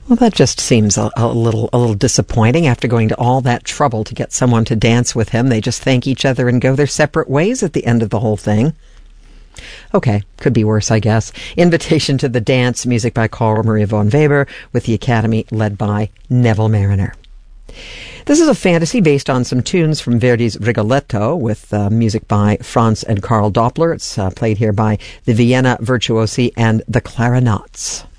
Well, that just seems a little disappointing. After going to all that trouble to get someone to dance with him, they just thank each other and go their separate ways at the end of the whole thing. Okay, could be worse, I guess. Invitation to the Dance, music by Carl Maria von Weber, with the Academy led by Neville Mariner. This is a fantasy based on some tunes from Verdi's Rigoletto, with music by Franz and Karl Doppler. It's played here by the Vienna Virtuosi and the Clarinets.